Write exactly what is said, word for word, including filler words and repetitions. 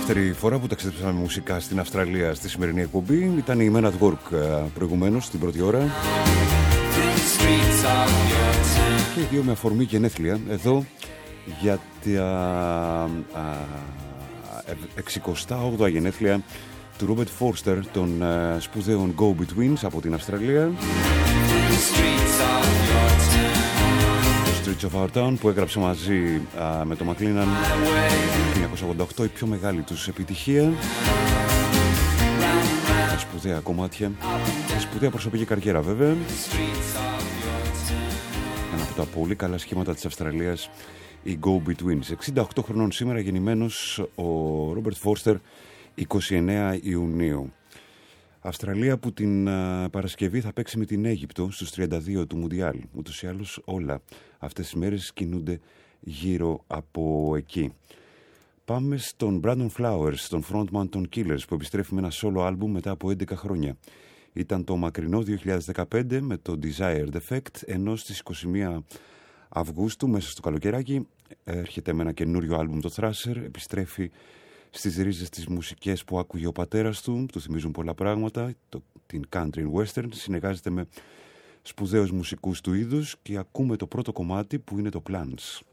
δεύτερη φορά που ταξιδέψαμε μουσικά στην Αυστραλία στη σημερινή εκπομπή. Ήταν η Men at Work προηγουμένως, στην πρώτη ώρα. Και οι δύο με αφορμή γενέθλια εδώ για τα εξηκοστά όγδοα γενέθλια του Ρόμπερτ Φόρστερ, των uh, σπουδαίων Go-Betweens από την Αυστραλία. Streets of Our Town, που έγραψε μαζί uh, με το Macleanan χίλια εννιακόσια ογδόντα οκτώ, η πιο μεγάλη τους επιτυχία. Με σπουδαία κομμάτια, με σπουδαία προσωπική καριέρα βέβαια. Ένα από τα πολύ καλά σχήματα της Αυστραλίας, οι Go-Betweens. εξήντα οκτώ χρονών σήμερα γεννημένος ο Ρόμπερτ Φόρστερ, είκοσι εννέα Ιουνίου. Αυστραλία που την α, Παρασκευή θα παίξει με την Αίγυπτο στους τριάντα δύο του Μουντιάλ. Ούτως ή άλλως όλα αυτές τις μέρες κινούνται γύρω από εκεί. Πάμε στον Brandon Flowers, τον frontman των Killers, που επιστρέφει με ένα solo album μετά από έντεκα χρόνια. Ήταν το μακρινό δύο χιλιάδες δεκαπέντε με το Desired Effect, ενώ στις είκοσι μία Αυγούστου, μέσα στο καλοκαιράκι, έρχεται με ένα καινούριο άλμπουμ το Thrasher. Επιστρέφει στις ρίζες της μουσικές που άκουγε ο πατέρας του, του θυμίζουν πολλά πράγματα, το, την country western. Συνεργάζεται με σπουδαίους μουσικούς του είδους και ακούμε το πρώτο κομμάτι που είναι το Plans.